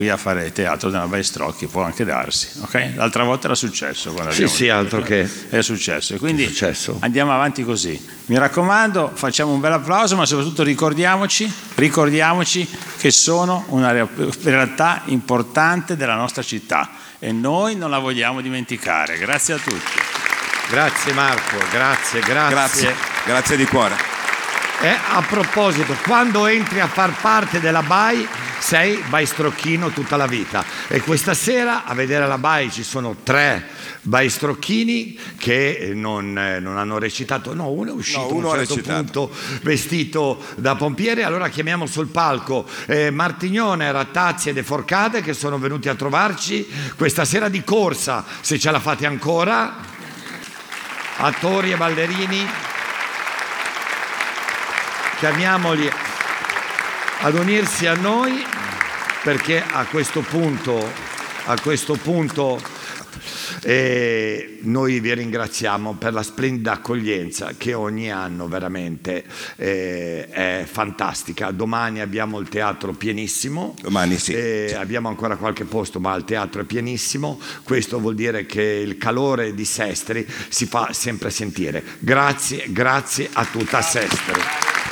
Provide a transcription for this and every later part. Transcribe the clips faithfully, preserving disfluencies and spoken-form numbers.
a fare teatro nella Baistrocchi, può anche darsi, ok? L'altra volta era successo. Sì, sì, altro che è successo, e quindi successo. Andiamo avanti così. Mi raccomando, facciamo un bel applauso, ma soprattutto ricordiamoci, ricordiamoci che sono una realtà importante della nostra città e noi non la vogliamo dimenticare. Grazie a tutti. Grazie Marco, grazie, grazie. Grazie, grazie di cuore. E a proposito, quando entri a far parte della B A I sei baistrocchino tutta la vita, e questa sera a vedere la B A I ci sono tre baistrocchini che non, non hanno recitato, no, uno è uscito no, uno a un certo punto vestito da pompiere. Allora chiamiamo sul palco eh, Martignone, Rattazzi e De Forcade, che sono venuti a trovarci questa sera di corsa, se ce la fate ancora, attori e ballerini. Chiamiamoli ad unirsi a noi, perché a questo punto, a questo punto eh, noi vi ringraziamo per la splendida accoglienza che ogni anno veramente eh, è fantastica. Domani abbiamo il teatro pienissimo. Domani sì. Eh, abbiamo ancora qualche posto, ma il teatro è pienissimo. Questo vuol dire che il calore di Sestri si fa sempre sentire. Grazie, grazie a tutta Sestri.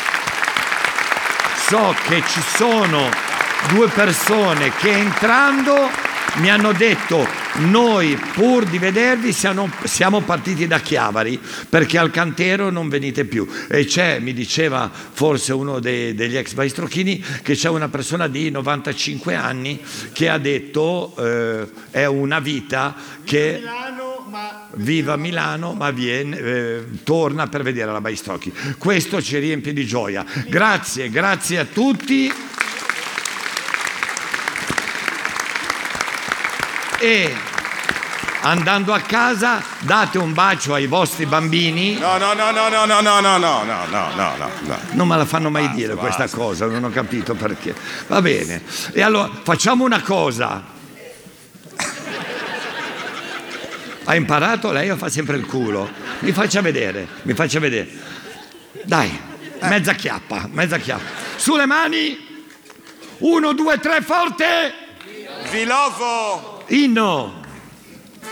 So che ci sono due persone che entrando mi hanno detto: noi pur di vedervi siamo, siamo partiti da Chiavari perché al Cantero non venite più. E c'è, mi diceva forse uno dei, degli ex baistrocchini, che c'è una persona di novantacinque anni che ha detto eh, è una vita che viva a Milano ma viene, eh, torna per vedere la Baistrocchi. Questo ci riempie di gioia. Grazie, grazie a tutti. E andando a casa date un bacio ai vostri bambini. No, no, no, no, no, no, no, no, no, no, no, no, no. Non me la fanno mai basta, dire basta. questa cosa, non ho capito perché. Va bene. E allora facciamo una cosa. Ha imparato lei o fa sempre il culo? Mi faccia vedere, mi faccia vedere. Dai, mezza chiappa, mezza chiappa. Sulle mani. Uno, due, tre, forte. Vilofo. Inno.